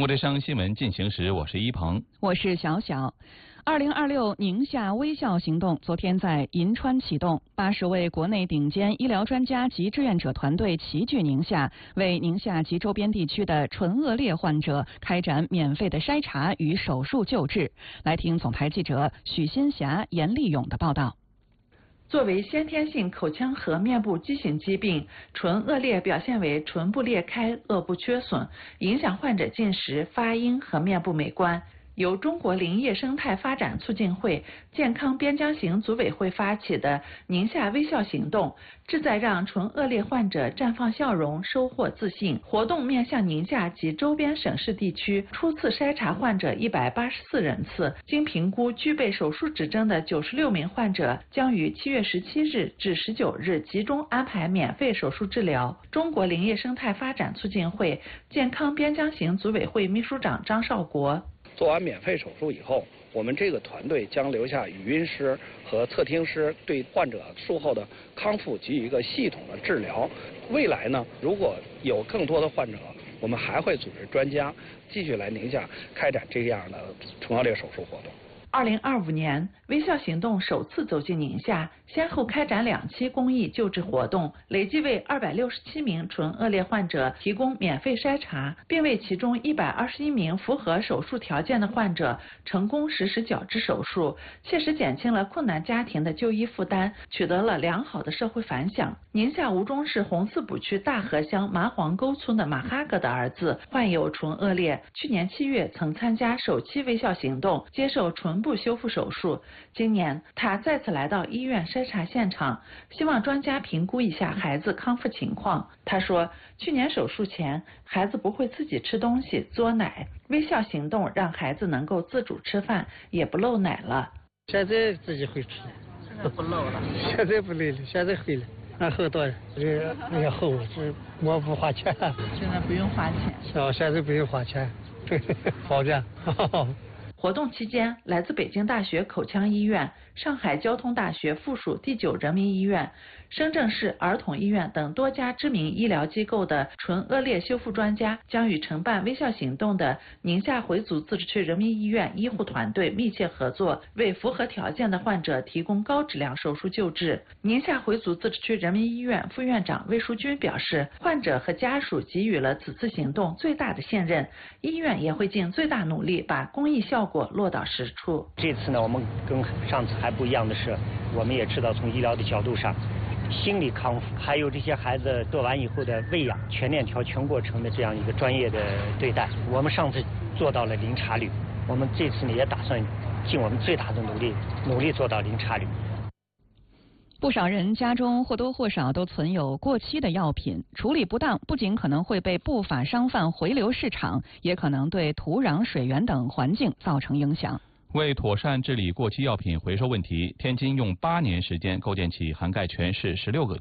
中国之声新闻进行时，我是一鹏， 我是小小。2026宁夏微笑行动昨天在银川启动，80位国内顶尖医疗专家及志愿者团队齐聚宁夏，为宁夏及周边地区的唇腭裂患者开展免费的筛查与手术救治。来听总台记者许新霞、严立勇的报道。 作为先天性口腔和面部畸形疾病，唇腭裂表现为唇部裂开、颚部缺损，影响患者进食、发音和面部美观。由中国林业生态发展促进会、健康边疆行组委会发起的宁夏微笑行动，旨在让唇腭裂患者绽放笑容，收获自信。活动面向宁夏及周边省市地区初次筛查患者184人次，经评估具备手术指征的96名患者将于7月17日至19日集中安排免费手术治疗。中国林业生态发展促进会、健康边疆行组委会秘书长张少国。 做完免费手术以后，我们这个团队将留下语音师和侧听师，对患者术后的康复给予一个系统的治疗。未来呢，如果有更多的患者，我们还会组织专家继续来宁夏开展这样的唇腭裂手术活动。 2025年，微笑行动首次走进宁夏，先后开展2期公益救治活动，累计为267名唇腭裂患者提供免费筛查，并为其中121名符合手术条件的患者成功实施矫治手术，切实减轻了困难家庭的就医负担，取得了良好的社会反响。宁夏吴忠市红四堡区大河乡麻黄沟村的马哈格的儿子患有唇腭裂，去年7月曾参加首期微笑行动，接受唇部修复手术。今年他再次来到医院筛查现场，希望专家评估一下孩子康复情况。他说，去年手术前孩子不会自己吃东西、嘬奶，微笑行动让孩子能够自主吃饭，也不漏奶了。 现在自己会吃， 现在不漏了， 现在不累了，现在会了。那后多那个后是我不花钱， 现在不用花钱。 现在不用花钱，好的。 活动期间，来自北京大学口腔医院、上海交通大学附属第9人民医院、深圳市儿童医院等多家知名医疗机构的唇腭裂修复专家将与承办微笑行动的宁夏回族自治区人民医院医护团队密切合作，为符合条件的患者提供高质量手术救治。宁夏回族自治区人民医院副院长魏淑君表示，患者和家属给予了此次行动最大的信任，医院也会尽最大努力把公益效果落到实处。 这次呢，我们跟上次还不一样的是，我们也知道从医疗的角度上，心理康复，还有这些孩子做完以后的喂养，全链条全过程的这样一个专业的对待。我们上次做到了零差率，我们这次呢也打算尽我们最大的努力做到零差率。 不少人家中或多或少都存有过期的药品，处理不当，不仅可能会被不法商贩回流市场，也可能对土壤、水源等环境造成影响。 为妥善治理过期药品回收问题，天津用8年时间构建起涵盖全市16个